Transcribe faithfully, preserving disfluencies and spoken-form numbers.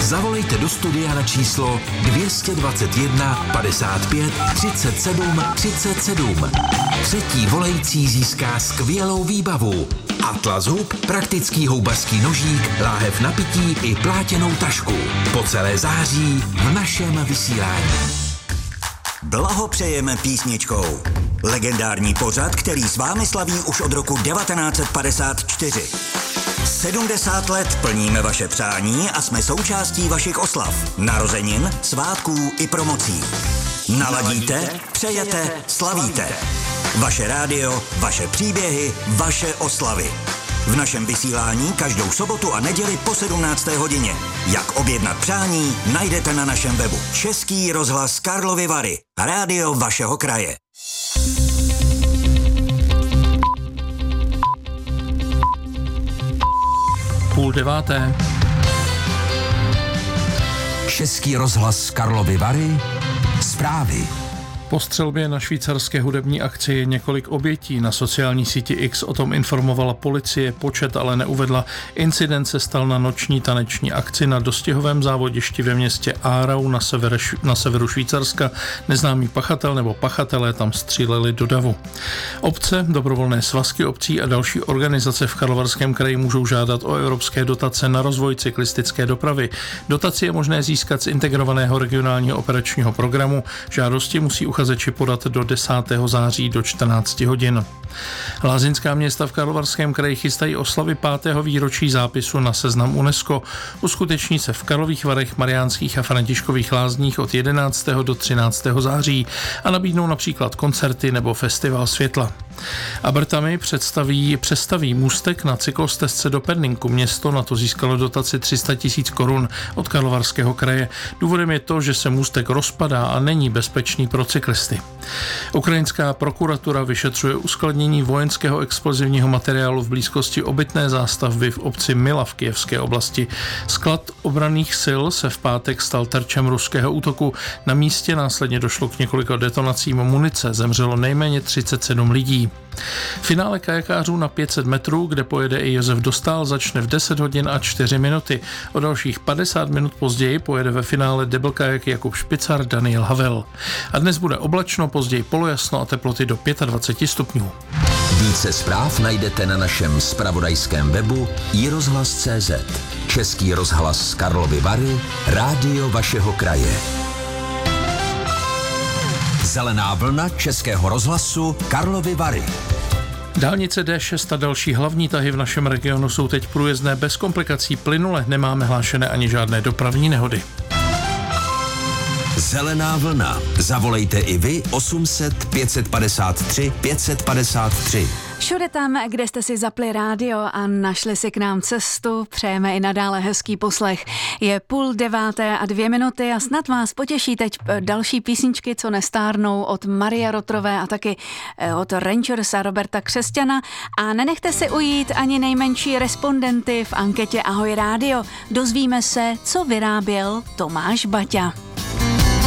Zavolejte do studia na číslo dvě stě dvacet jedna padesát pět třicet sedm třicet sedm. Třetí volající získá skvělou výbavu. Atlas hub, praktický houbařský nožík, láhev na pití i plátěnou tašku. Po celé září v našem vysílání. Blahopřejeme písničkou. Legendární pořad, který s vámi slaví už od roku devatenáct set padesát čtyři. sedmdesát let plníme vaše přání a jsme součástí vašich oslav, narozenin, svátků i promocí. Naladíte, přejete, slavíte. Vaše rádio, vaše příběhy, vaše oslavy. V našem vysílání každou sobotu a neděli po sedmnácté hodině. Jak objednat přání, najdete na našem webu. Český rozhlas Karlovy Vary. Rádio vašeho kraje. Půl deváté. Český rozhlas Karlovy Vary. Zprávy. Po střelbě na švýcarské hudební akci je několik obětí. Na sociální síti X o tom informovala policie, počet ale neuvedla. Incident se stal na noční taneční akci na dostihovém závodišti ve městě Aarau na, sever, na severu Švýcarska. Neznámý pachatel nebo pachatelé tam stříleli do davu. Obce, dobrovolné svazky obcí a další organizace v Karlovarském kraji můžou žádat o evropské dotace na rozvoj cyklistické dopravy. Dotaci je možné získat z integrovaného regionálního operačního programu. Žádosti musí uchazeči podat do desátého září do čtrnácti hodin. Lázeňská města v Karlovarském kraji chystají oslavy pátého výročí zápisu na seznam UNESCO. Uskuteční se v Karlových Varech, Mariánských a Františkových Lázních od jedenáctého do třináctého září a nabídnou například koncerty nebo festival světla. Abertami představí, přestaví můstek na cyklostezce do Perninku. Město na to získalo dotaci tři sta tisíc korun od Karlovarského kraje. Důvodem je to, že se můstek rozpadá a není bezpečný pro cyklisty. Ukrajinská prokuratura vyšetřuje uskladnění vojenského explozivního materiálu v blízkosti obytné zástavby v obci Mila v Kyjevské oblasti. Sklad obranných sil se v pátek stal terčem ruského útoku. Na místě následně došlo k několika detonacím munice. Zemřelo nejméně třicet sedm lidí. Finále kajakářů na pět set metrů, kde pojede i Josef Dostál, začne v deset hodin a čtyři minuty. O dalších padesát minut později pojede ve finále deblkajak Jakub Špicar, Daniel Havel. A dnes bude oblačno, později polojasno a teploty do dvacet pět stupňů. Více zpráv najdete na našem zpravodajském webu i rozhlas tečka cé zet. Český rozhlas Karlovy Vary, rádio vašeho kraje. Zelená vlna Českého rozhlasu Karlovy Vary. Dálnice D šest a další hlavní tahy v našem regionu jsou teď průjezdné bez komplikací plynule. Nemáme hlášené ani žádné dopravní nehody. Zelená vlna. Zavolejte i vy osm set pět set padesát tři pět set padesát tři. Všude tam, kde jste si zapli rádio a našli si k nám cestu, přejeme i nadále hezký poslech. Je půl deváté a dvě minuty a snad vás potěší teď další písničky, co nestárnou, od Marie Rotrové a taky od Rangersa Roberta Křesťana. A nenechte si ujít ani nejmenší respondenty v anketě Ahoj rádio. Dozvíme se, co vyráběl Tomáš Baťa.